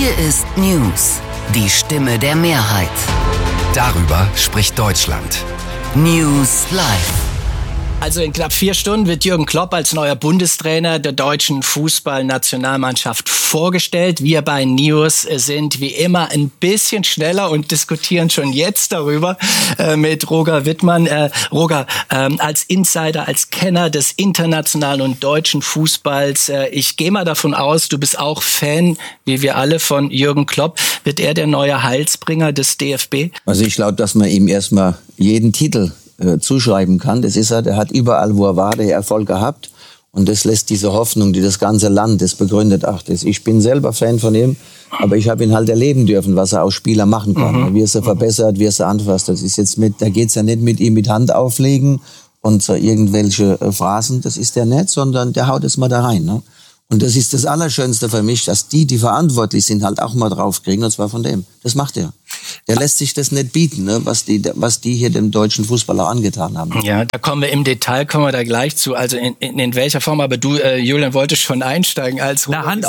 Hier ist News, die Stimme der Mehrheit. Darüber spricht Deutschland. News Live. Also in knapp 4 Stunden wird Jürgen Klopp als neuer Bundestrainer der deutschen Fußballnationalmannschaft vorgestellt. Wir bei News sind wie immer ein bisschen schneller und diskutieren schon jetzt darüber mit Roger Wittmann. Roger, als Insider, als Kenner des internationalen und deutschen Fußballs, ich gehe mal davon aus, du bist auch Fan, wie wir alle, von Jürgen Klopp. Wird er der neue Heilsbringer des DFB? Also ich glaube, dass man ihm erstmal jeden Titel zuschreiben kann. Das ist er, der hat überall, wo er war, der Erfolg gehabt. Und das lässt diese Hoffnung, die das ganze Land, das begründet, ich bin selber Fan von ihm, aber ich habe ihn halt erleben dürfen, was er als Spieler machen kann. Wie er sie verbessert, wie er sie anfasst. Das ist jetzt da geht's ja nicht mit ihm mit Hand auflegen und so irgendwelche Phrasen, das ist der nicht, sondern der haut es mal da rein. Ne? Und das ist das Allerschönste für mich, dass die verantwortlich sind, halt auch mal draufkriegen, und zwar von dem. Das macht er. Der lässt sich das nicht bieten, ne, was die hier dem deutschen Fußballer angetan haben. Ja, da kommen wir im Detail, gleich zu. Also in welcher Form, aber du, Julian, wolltest schon einsteigen als Hand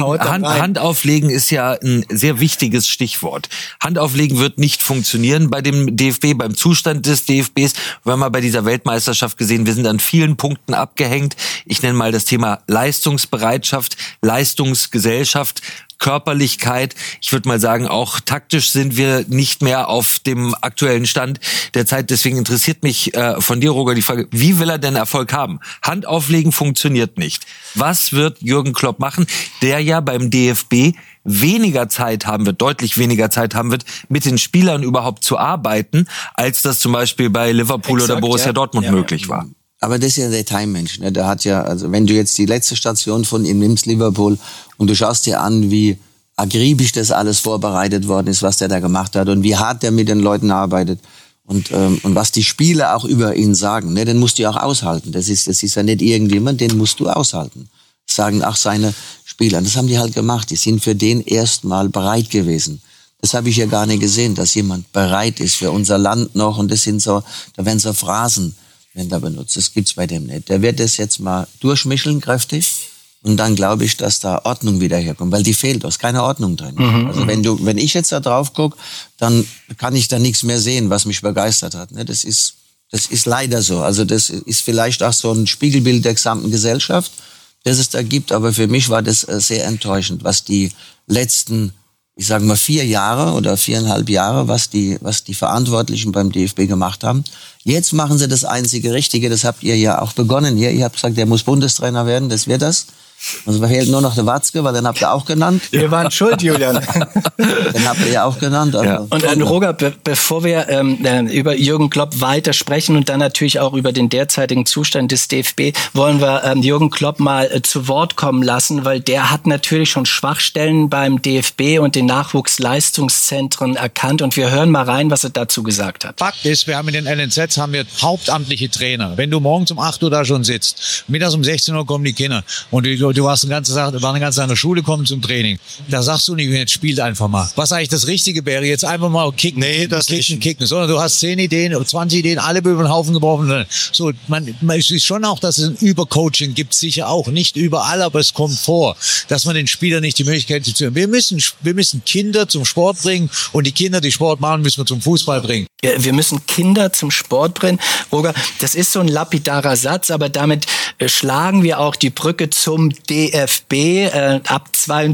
auflegen ist ja ein sehr wichtiges Stichwort. Hand auflegen wird nicht funktionieren bei dem DFB, beim Zustand des DFBs. Wir haben mal bei dieser Weltmeisterschaft gesehen, wir sind an vielen Punkten abgehängt. Ich nenne mal das Thema Leistungsbereitschaft, Leistungsgesellschaft, Körperlichkeit. Ich würde mal sagen, auch taktisch sind wir nicht mehr auf dem aktuellen Stand der Zeit. Deswegen interessiert mich von dir, Roger, die Frage, wie will er denn Erfolg haben? Hand auflegen funktioniert nicht. Was wird Jürgen Klopp machen, der ja beim DFB weniger Zeit haben wird, deutlich weniger Zeit haben wird, mit den Spielern überhaupt zu arbeiten, als das zum Beispiel bei Liverpool oder Borussia Dortmund möglich war? Aber das ist ja der Time-Mensch. Ne? Der hat ja, also wenn du jetzt die letzte Station von ihm nimmst, Liverpool, und du schaust dir an, wie akribisch das alles vorbereitet worden ist, was der da gemacht hat und wie hart der mit den Leuten arbeitet und was die Spieler auch über ihn sagen, ne? Den musst du ja auch aushalten. Das ist ja nicht irgendjemand, den musst du aushalten. Das sagen auch seine Spieler. Das haben die halt gemacht. Die sind für den erstmal bereit gewesen. Das habe ich ja gar nicht gesehen, dass jemand bereit ist für unser Land noch. Und das sind so, da werden so Phrasen da benutzt. Das gibt's bei dem nicht. Der wird das jetzt mal durchmischen, kräftig. Und dann glaube ich, dass da Ordnung wieder herkommt. Weil die fehlt, da ist keine Ordnung drin. Also wenn ich jetzt da drauf gucke, dann kann ich da nichts mehr sehen, was mich begeistert hat. Das ist leider so. Also das ist vielleicht auch so ein Spiegelbild der gesamten Gesellschaft, das es da gibt. Aber für mich war das sehr enttäuschend, was die letzten, ich sage mal 4 Jahre oder 4,5 Jahre, was die Verantwortlichen beim DFB gemacht haben. Jetzt machen sie das einzige Richtige, das habt ihr ja auch begonnen hier. Ihr habt gesagt, der muss Bundestrainer werden, das wird das. Also fehlt nur noch der Watzke, weil den habt ihr auch genannt. Wir waren schuld, Julian. Den habt ihr ja auch genannt. Also ja. Und Roger, bevor wir über Jürgen Klopp weiter sprechen und dann natürlich auch über den derzeitigen Zustand des DFB, wollen wir Jürgen Klopp mal zu Wort kommen lassen, weil der hat natürlich schon Schwachstellen beim DFB und den Nachwuchsleistungszentren erkannt. Und wir hören mal rein, was er dazu gesagt hat. Fakt ist, wir haben in den LNZs hauptamtliche Trainer. Wenn du morgens um 8 Uhr da schon sitzt, mittags um 16 Uhr kommen die Kinder und du warst eine ganze Tag an der Schule, kommen zum Training. Da sagst du nicht, jetzt spielt einfach mal. Was eigentlich das Richtige wäre, jetzt einfach mal kicken. Nee, das kicken. Sondern du hast 10 Ideen, 20 Ideen, alle über den Haufen geworfen. So, es ist schon auch, dass es ein Übercoaching gibt, sicher auch. Nicht überall, aber es kommt vor, dass man den Spielern nicht die Möglichkeit zu wir müssen Kinder zum Sport bringen und die Kinder, die Sport machen, müssen wir zum Fußball bringen. Wir müssen Kinder zum Sport bringen. Roger, das ist so ein lapidarer Satz, aber damit schlagen wir auch die Brücke zum DFB. Ab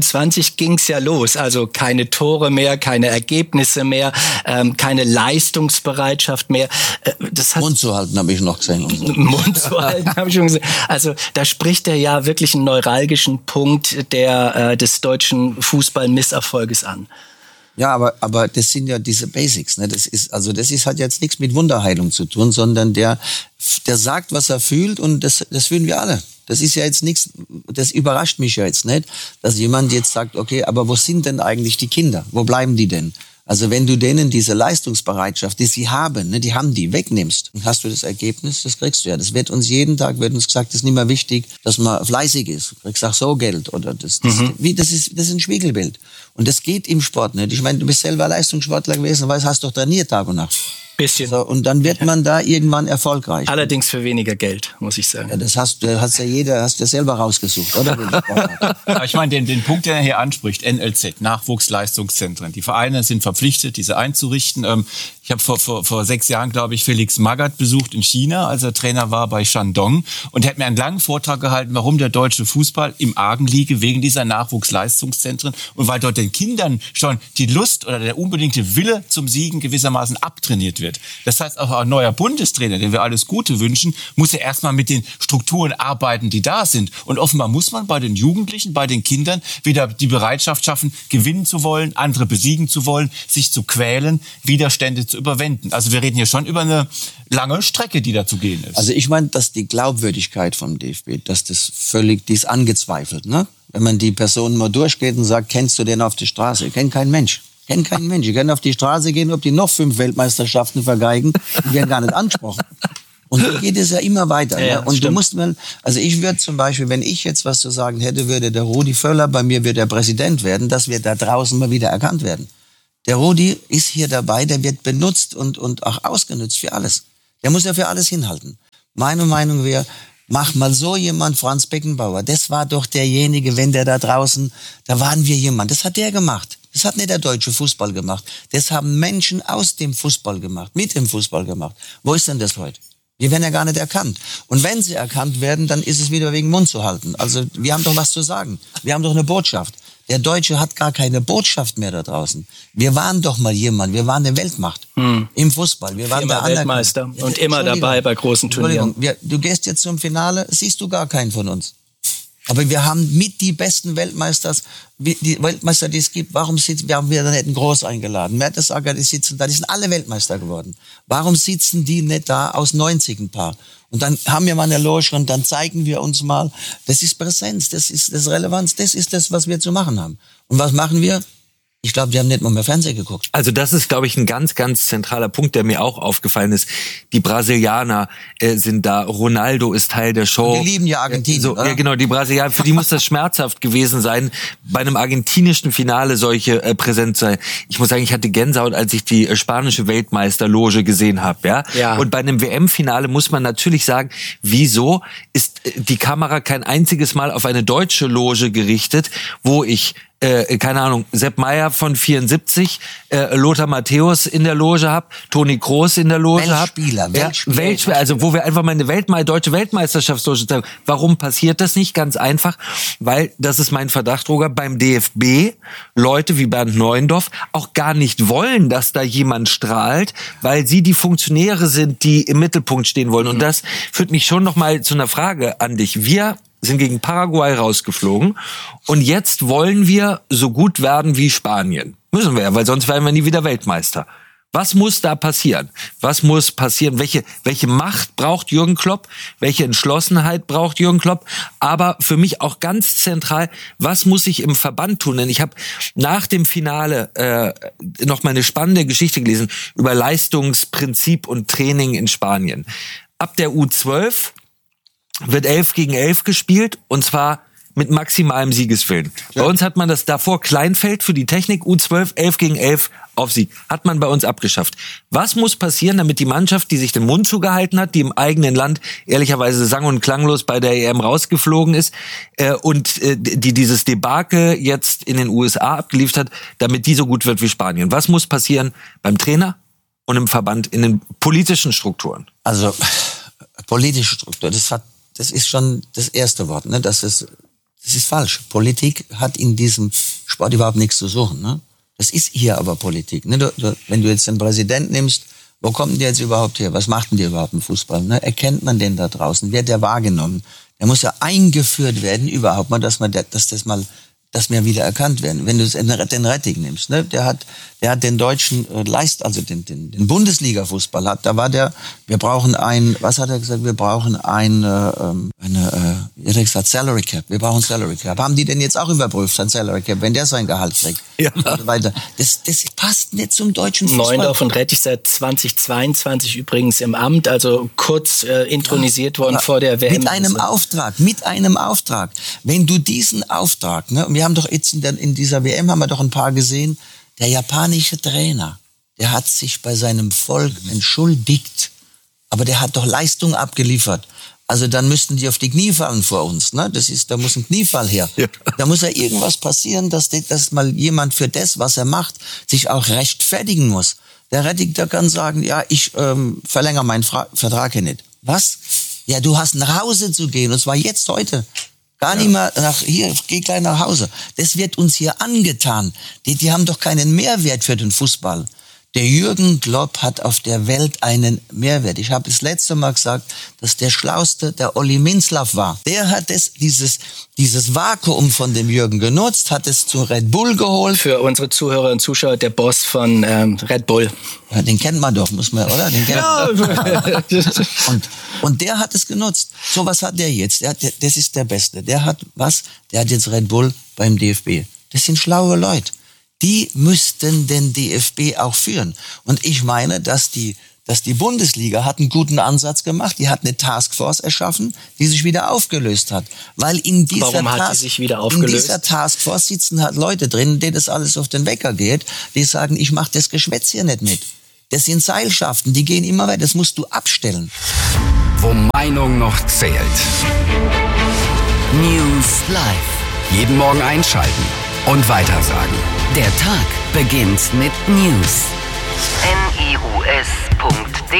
22 ging's ja los. Also keine Tore mehr, keine Ergebnisse mehr, keine Leistungsbereitschaft mehr. Mund zu halten, habe ich noch gesehen. Mund zu halten, habe ich schon gesehen. Also da spricht er ja wirklich einen neuralgischen Punkt des deutschen Fußball-Misserfolges an. Ja, aber das sind ja diese Basics, ne? Das hat jetzt nichts mit Wunderheilung zu tun, sondern der sagt, was er fühlt, und das fühlen wir alle. Das ist ja jetzt nichts, das überrascht mich ja jetzt nicht, dass jemand jetzt sagt, okay, aber wo sind denn eigentlich die Kinder? Wo bleiben die denn? Also wenn du denen diese Leistungsbereitschaft, die sie haben, ne, die haben die, wegnimmst, dann hast du das Ergebnis, das kriegst du ja. Das wird uns jeden Tag gesagt, das ist nicht mehr wichtig, dass man fleißig ist. Du kriegst auch so Geld oder das ist ein Spiegelbild. Und das geht im Sport nicht. Ich meine, du bist selber Leistungssportler gewesen, hast doch trainiert Tag und Nacht. Bisschen. So, und dann wird man da irgendwann erfolgreich. Allerdings für weniger Geld, muss ich sagen. Ja, das hast ja selber rausgesucht, oder? Aber ich meine, den Punkt, den er hier anspricht, NLZ, Nachwuchsleistungszentren. Die Vereine sind verpflichtet, diese einzurichten. Ich habe vor 6 Jahren, glaube ich, Felix Magath besucht in China, als er Trainer war bei Shandong. Und er hat mir einen langen Vortrag gehalten, warum der deutsche Fußball im Argen liege, wegen dieser Nachwuchsleistungszentren. Und weil dort den Kindern schon die Lust oder der unbedingte Wille zum Siegen gewissermaßen abtrainiert wird. Das heißt, auch ein neuer Bundestrainer, den wir alles Gute wünschen, muss ja erstmal mit den Strukturen arbeiten, die da sind. Und offenbar muss man bei den Jugendlichen, bei den Kindern wieder die Bereitschaft schaffen, gewinnen zu wollen, andere besiegen zu wollen, sich zu quälen, Widerstände zu überwinden. Also wir reden hier schon über eine lange Strecke, die da zu gehen ist. Also ich meine, dass die Glaubwürdigkeit vom DFB, dass das völlig, die ist angezweifelt, ne? Wenn man die Personen mal durchgeht und sagt, kennst du den auf der Straße? Kennt kein Mensch. Ich kann auf die Straße gehen, ob die noch 5 Weltmeisterschaften vergeigen, die werden gar nicht angesprochen. Und so geht es ja immer weiter. Ja, ne? Und stimmt. du musst also ich würde zum Beispiel, wenn ich jetzt was zu sagen hätte, würde der Rudi Völler, bei mir wird der Präsident werden, dass wir da draußen mal wieder erkannt werden. Der Rudi ist hier dabei, der wird benutzt und auch ausgenutzt für alles. Der muss ja für alles hinhalten. Meine Meinung wäre, mach mal so jemand, Franz Beckenbauer, das war doch derjenige, wenn der da draußen, da waren wir jemand, das hat der gemacht. Das hat nicht der deutsche Fußball gemacht. Das haben Menschen aus dem Fußball gemacht, mit dem Fußball gemacht. Wo ist denn das heute? Wir werden ja gar nicht erkannt. Und wenn sie erkannt werden, dann ist es wieder wegen Mund zu halten. Also wir haben doch was zu sagen. Wir haben doch eine Botschaft. Der Deutsche hat gar keine Botschaft mehr da draußen. Wir waren doch mal jemand. Wir waren eine Weltmacht im Fußball. Wir waren der Weltmeister und immer dabei bei großen Turnieren. Du gehst jetzt zum Finale, siehst du gar keinen von uns. Aber wir haben mit die besten Weltmeister, die es gibt. Warum haben wir dann nicht einen Groß eingeladen? Mertesacker, die sitzen da, die sind alle Weltmeister geworden. Warum sitzen die nicht da aus 90 ein paar? Und dann haben wir mal eine Loge und dann zeigen wir uns mal, das ist Präsenz, das ist das Relevanz, das ist das, was wir zu machen haben. Und was machen wir? Ich glaube, die haben nicht mal mehr Fernsehen geguckt. Also das ist, glaube ich, ein ganz, ganz zentraler Punkt, der mir auch aufgefallen ist. Die Brasilianer sind da, Ronaldo ist Teil der Show. Und die lieben ja Argentinien, oder? Ja, genau, die Brasilianer, für die muss das schmerzhaft gewesen sein, bei einem argentinischen Finale solche präsent sein. Ich muss sagen, ich hatte Gänsehaut, als ich die spanische Weltmeisterloge gesehen habe. Ja? Und bei einem WM-Finale muss man natürlich sagen, wieso ist die Kamera kein einziges Mal auf eine deutsche Loge gerichtet, wo ich keine Ahnung, Sepp Maier von 74, Lothar Matthäus in der Loge hab, Toni Kroos in der Loge hab. Weltspieler, also wo wir einfach mal eine deutsche Weltmeisterschaftsloge zeigen. Warum passiert das nicht? Ganz einfach, weil, das ist mein Verdacht, Roger, beim DFB Leute wie Bernd Neuendorf auch gar nicht wollen, dass da jemand strahlt, weil sie die Funktionäre sind, die im Mittelpunkt stehen wollen. Und das führt mich schon noch mal zu einer Frage an dich. Wir sind gegen Paraguay rausgeflogen und jetzt wollen wir so gut werden wie Spanien. Müssen wir ja, weil sonst werden wir nie wieder Weltmeister. Was muss da passieren? Was muss passieren? Welche Macht braucht Jürgen Klopp? Welche Entschlossenheit braucht Jürgen Klopp? Aber für mich auch ganz zentral, was muss ich im Verband tun? Denn ich habe nach dem Finale noch mal eine spannende Geschichte gelesen über Leistungsprinzip und Training in Spanien. Ab der U12 wird 11 gegen 11 gespielt und zwar mit maximalem Siegeswillen. Ja. Bei uns hat man das davor Kleinfeld für die Technik, U12, 11 gegen 11 auf Sieg. Hat man bei uns abgeschafft. Was muss passieren, damit die Mannschaft, die sich den Mund zugehalten hat, die im eigenen Land ehrlicherweise sang- und klanglos bei der EM rausgeflogen ist die dieses Debakel jetzt in den USA abgeliefert hat, damit die so gut wird wie Spanien? Was muss passieren beim Trainer und im Verband, in den politischen Strukturen? Also politische Struktur, das ist schon das erste Wort, ne? Das ist falsch. Politik hat in diesem Sport überhaupt nichts zu suchen, ne? Das ist hier aber Politik, ne? Wenn du jetzt den Präsident nimmst, wo kommt der jetzt überhaupt her? Was macht denn der überhaupt im Fußball? Ne? Erkennt man den da draußen? Wird der wahrgenommen? Der muss ja eingeführt werden überhaupt mal, dass wir wieder erkannt werden. Wenn du den Rettig nimmst, ne? Der hat den deutschen den Bundesliga-Fußball wir brauchen was hat er gesagt? Wir brauchen Salary Cap. Wir brauchen Salary Cap. Haben die denn jetzt auch überprüft, sein Salary Cap, wenn der sein Gehalt kriegt? Ja. Und so weiter. Das passt nicht zum deutschen Fußball. Neuendorf und Rettich seit 2022 übrigens im Amt, also kurz intronisiert worden vor der WM. Mit einem Auftrag. Wenn du diesen Auftrag, ne? Wir haben doch jetzt in dieser WM haben wir doch ein paar gesehen, der japanische Trainer, der hat sich bei seinem Volk entschuldigt. Aber der hat doch Leistung abgeliefert. Also dann müssten die auf die Knie fallen vor uns. Ne? Da muss ein Kniefall her. Ja. Da muss ja irgendwas passieren, dass mal jemand für das, was er macht, sich auch rechtfertigen muss. Der Rettig, kann sagen, ja, ich verlängere meinen Vertrag hier nicht. Was? Ja, du hast nach Hause zu gehen, und zwar jetzt, heute. Gar nicht mehr geh gleich nach Hause. Das wird uns hier angetan. Die haben doch keinen Mehrwert für den Fußball. Der Jürgen Klopp hat auf der Welt einen Mehrwert. Ich habe das letzte Mal gesagt, dass der Schlauste der Olli Minzlaff war. Der hat dieses Vakuum von dem Jürgen genutzt, hat es zu Red Bull geholt. Für unsere Zuhörer und Zuschauer, der Boss von Red Bull. Ja, den kennt man doch, muss man, oder? Den kennt man. Und der hat es genutzt. So, was hat der jetzt? Das ist der Beste. Der hat jetzt Red Bull beim DFB. Das sind schlaue Leute. Die müssten den DFB auch führen. Und ich meine, dass die Bundesliga hat einen guten Ansatz gemacht. Die hat eine Taskforce erschaffen, die sich wieder aufgelöst hat. Weil in dieser Taskforce sitzen halt Leute drin, denen das alles auf den Wecker geht. Die sagen, ich mache das Geschwätz hier nicht mit. Das sind Seilschaften, die gehen immer weiter. Das musst du abstellen. Wo Meinung noch zählt. News Live. Jeden Morgen einschalten und weitersagen. Der Tag beginnt mit News. NIUS.de